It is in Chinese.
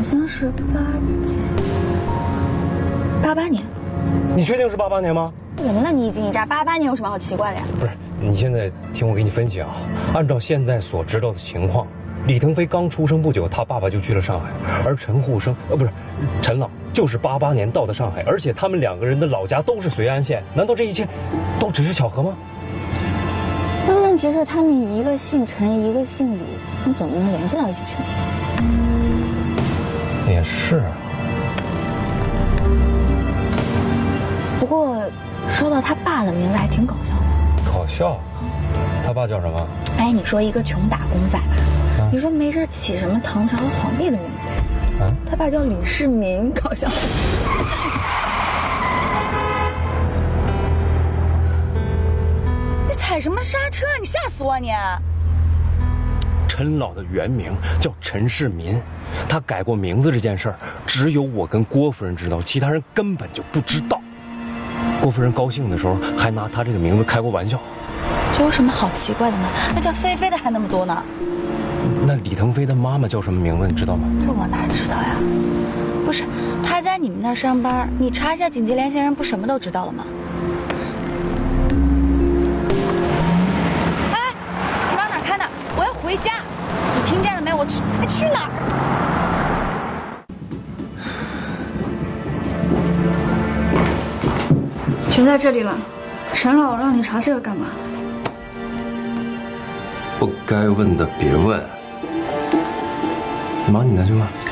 像是88年。 你确定是88年吗？ 怎么了？你一惊一乍，88年有什么好奇怪的呀？ 不是，你现在听我给你分析啊。按照现在所知道的情况，李腾飞刚出生不久，他爸爸就去了上海，而陈沪生不是陈老，就是88年到的上海，而且他们两个人的老家都是绥安县，难道这一切都只是巧合吗？ 那问题是他们一个姓陈，一个姓李，你怎么能联系到一起去呢？ 也是啊。 不过说到他爸的名字还挺搞笑的。 搞笑？他爸叫什么？ 哎，你说一个穷打工仔吧，你说没事起什么唐朝皇帝的名字？他爸叫李世民，搞笑。你踩什么刹车？你吓死我你！ 陈老的原名叫陈世民，他改过名字这件事儿，只有我跟郭夫人知道，其他人根本就不知道。郭夫人高兴的时候还拿他这个名字开过玩笑。 这有什么好奇怪的吗？那叫菲菲的还那么多呢。 那李腾飞的妈妈叫什么名字你知道吗？ 这我哪知道呀？不是，他在你们那儿上班，你查一下紧急联系人，不什么都知道了吗？哎，你往哪看呢？我要回家，你听见了没？我去哪儿？ 全在这里了，陈老让你查这个干嘛？ 不该问的别问，你忙你的去吧。